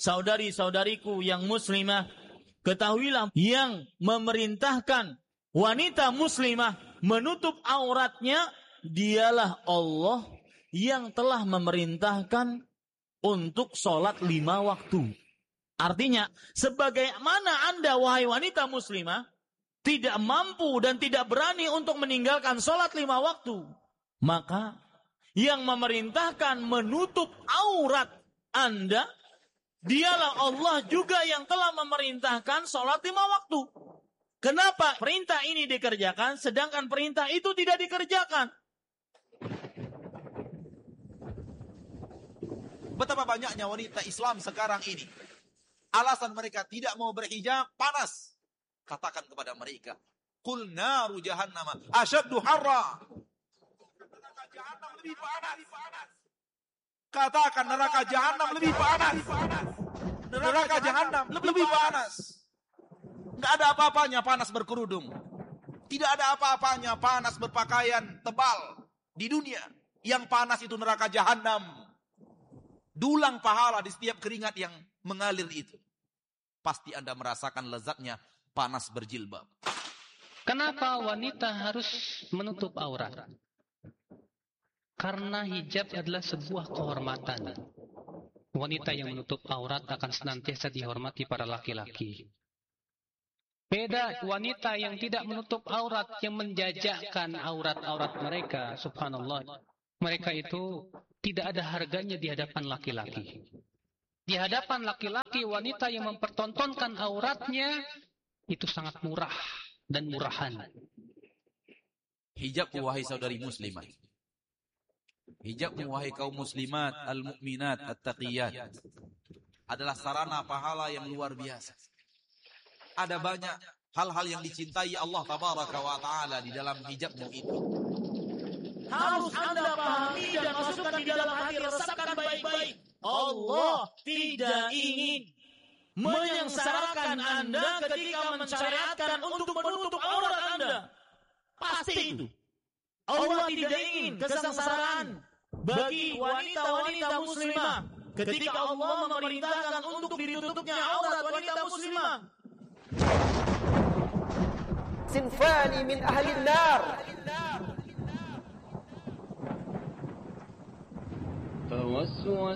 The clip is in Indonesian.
saudari-saudariku yang muslimah, ketahuilah yang memerintahkan wanita muslimah menutup auratnya dialah Allah yang telah memerintahkan untuk sholat 5 waktu. Artinya, sebagaimana Anda wahai wanita muslimah tidak mampu dan tidak berani untuk meninggalkan sholat 5 waktu, maka yang memerintahkan menutup aurat Anda dialah Allah juga yang telah memerintahkan sholat 5 waktu. Kenapa perintah ini dikerjakan sedangkan perintah itu tidak dikerjakan? Betapa banyaknya wanita Islam sekarang ini, alasan mereka tidak mau berhijab panas. Katakan kepada mereka, qul naru jahannam asyaddu harra. Neraka jahanam lebih panas. Katakan neraka jahanam lebih panas. Neraka jahanam lebih panas. Enggak ada apa-apanya panas berkerudung. Tidak ada apa-apanya panas berpakaian tebal di dunia. Yang panas itu neraka jahanam. Dulang pahala di setiap keringat yang mengalir itu. Pasti Anda merasakan lezatnya panas berjilbab. Kenapa wanita harus menutup aurat? Karena hijab adalah sebuah kehormatan. Wanita yang menutup aurat akan senantiasa dihormati para laki-laki. Beda wanita yang tidak menutup aurat, yang menjajakkan aurat-aurat mereka, subhanallah. Mereka itu tidak ada harganya di hadapan laki-laki. Di hadapan laki-laki, wanita yang mempertontonkan auratnya itu sangat murah dan murahan. Hijab, wahai saudari muslimat. Hijab, wahai kaum muslimat, al-mu'minat, at-taqiyat, adalah sarana pahala yang luar biasa. Ada banyak hal-hal yang dicintai Allah tabaraka wa ta'ala di dalam hijabmu itu. Harus Anda pahami dan masukkan di dalam hati, resapkan baik-baik. Allah tidak ingin menyengsarakan Anda ketika mensyariatkan untuk menutup aurat Anda. Pasti itu. Allah tidak ingin kesengsaraan bagi wanita-wanita muslimah ketika Allah memerintahkan untuk ditutupnya aurat wanita muslimah. Sinfani min ahli nar. فوسوس